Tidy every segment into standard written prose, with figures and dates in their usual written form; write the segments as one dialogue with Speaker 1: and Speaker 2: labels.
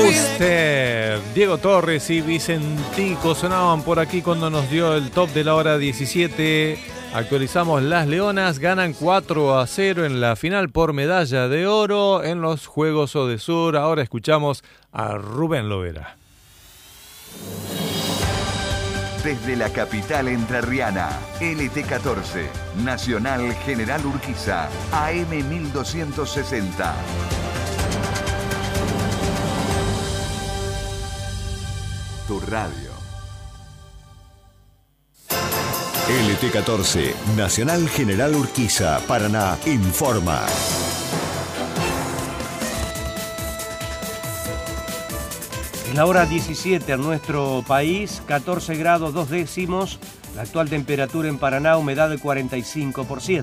Speaker 1: Usted, Diego Torres y Vicentico sonaban por aquí cuando nos dio el top de la hora 17. Actualizamos: las Leonas ganan 4-0 en la final por medalla de oro en los Juegos Odesur. Ahora escuchamos a Rubén Lovera.
Speaker 2: Desde la capital entrerriana, LT14, Nacional General Urquiza, AM 1260. Tu radio.
Speaker 3: LT14, Nacional General Urquiza, Paraná, informa.
Speaker 4: Es la hora 17 en nuestro país, 14 grados 2 décimos, la actual temperatura en Paraná, humedad de 45%.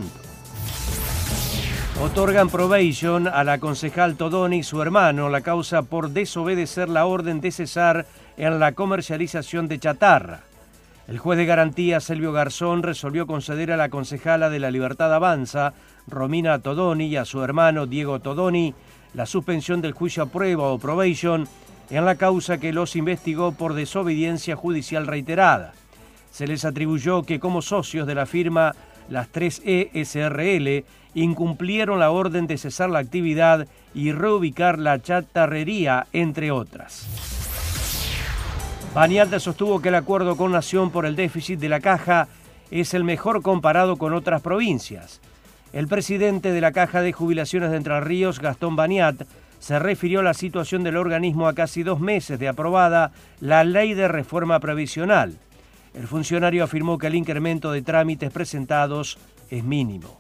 Speaker 4: Otorgan probation a la concejal Todoni y su hermano, la causa por desobedecer la orden de cesar en la comercialización de chatarra. El juez de garantía Selvio Garzón resolvió conceder a la concejala de La Libertad Avanza, Romina Todoni, y a su hermano Diego Todoni la suspensión del juicio a prueba o probation en la causa que los investigó por desobediencia judicial reiterada. Se les atribuyó que como socios de la firma Las 3E SRL incumplieron la orden de cesar la actividad y reubicar la chatarrería, entre otras. Baniat sostuvo que el acuerdo con Nación por el déficit de la Caja es el mejor comparado con otras provincias. El presidente de la Caja de Jubilaciones de Entre Ríos, Gastón Baniat, se refirió a la situación del organismo a casi 2 meses de aprobada la ley de reforma previsional. El funcionario afirmó que el incremento de trámites presentados es mínimo.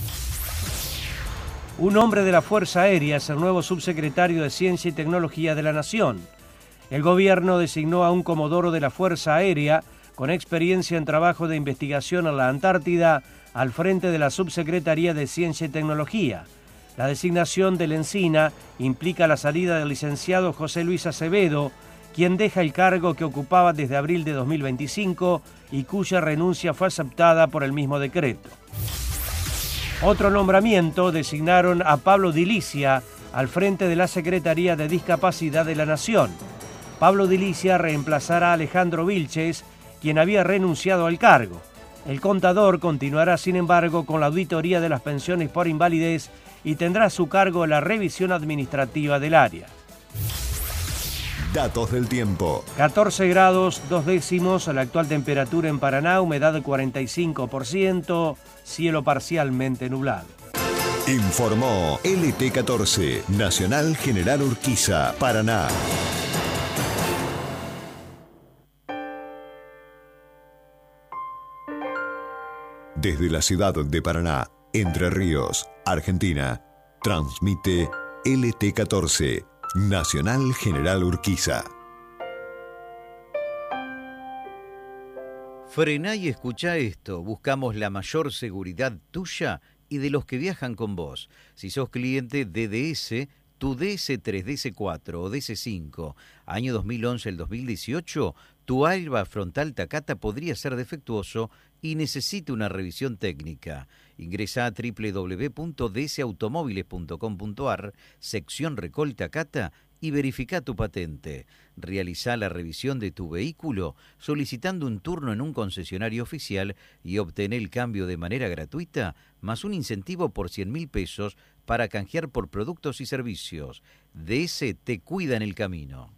Speaker 4: Un hombre de la Fuerza Aérea es el nuevo subsecretario de Ciencia y Tecnología de la Nación. El gobierno designó a un comodoro de la Fuerza Aérea con experiencia en trabajo de investigación en la Antártida al frente de la Subsecretaría de Ciencia y Tecnología. La designación del Encina implica la salida del licenciado José Luis Acevedo, quien deja el cargo que ocupaba desde abril de 2025 y cuya renuncia fue aceptada por el mismo decreto. Otro nombramiento: designaron a Pablo Dilicia al frente de la Secretaría de Discapacidad de la Nación. Pablo Dilicia reemplazará a Alejandro Vilches, quien había renunciado al cargo. El contador continuará, sin embargo, con la auditoría de las pensiones por invalidez y tendrá a su cargo la revisión administrativa del área.
Speaker 3: Datos del tiempo.
Speaker 4: 14 grados 2 décimos, la actual temperatura en Paraná, humedad del 45%, cielo parcialmente nublado.
Speaker 3: Informó LT14, Nacional General Urquiza, Paraná. Desde la ciudad de Paraná, Entre Ríos, Argentina, transmite LT14, Nacional General Urquiza.
Speaker 5: Frená y escuchá esto. Buscamos la mayor seguridad tuya y de los que viajan con vos. Si sos cliente DDS, tu DS3, DS4 o DS5, año 2011 al 2018, tu airbag frontal Takata podría ser defectuoso y necesita una revisión técnica. Ingresa a www.dsautomóviles.com.ar, sección Recol Takata, y verifica tu patente. Realizá la revisión de tu vehículo solicitando un turno en un concesionario oficial y obtené el cambio de manera gratuita, más un incentivo por 100.000 pesos para canjear por productos y servicios. DS te cuida en el camino.